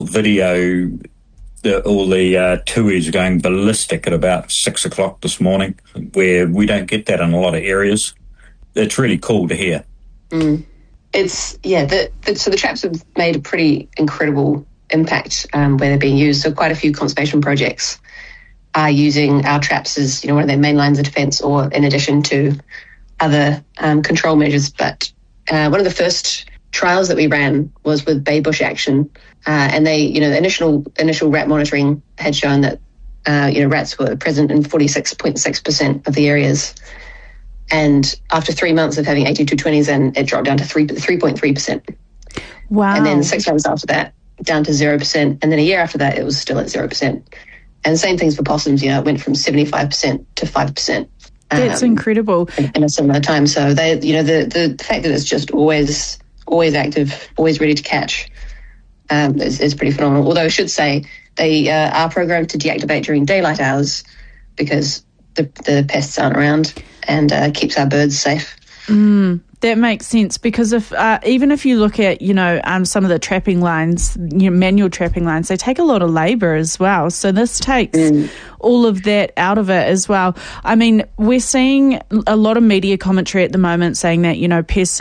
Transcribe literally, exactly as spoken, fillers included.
video, the, all the uh, tuis are going ballistic at about six o'clock this morning, where we don't get that in a lot of areas. It's really cool to hear. Mm. It's, yeah, the, the, so the traps have made a pretty incredible impact um, where they're being used. So quite a few conservation projects are using our traps as, you know, one of their main lines of defence, or in addition to other um, control measures. But uh, one of the first trials that we ran was with Bay Bush Action, uh, and they, you know, the initial initial rat monitoring had shown that, uh, you know, rats were present in forty-six point six percent of the areas. And after three months of having eighty-two twenties, and it dropped down to three three point three percent. Wow! And then six months after that, down to zero percent, and then a year after that, it was still at zero percent. And the same things for possums. You know, it went from seventy-five percent to five percent. That's um, incredible. In, in a similar time. So they, you know, the, the the fact that it's just always always active, always ready to catch, um, is, is pretty phenomenal. Although I should say they uh, are programmed to deactivate during daylight hours because the the pests aren't around, and uh, keeps our birds safe. Mm, that makes sense, because if uh, even if you look at, you know, um, some of the trapping lines, you know, manual trapping lines, they take a lot of labour as well. So this takes mm. all of that out of it as well. I mean, we're seeing a lot of media commentary at the moment saying that, you know, pests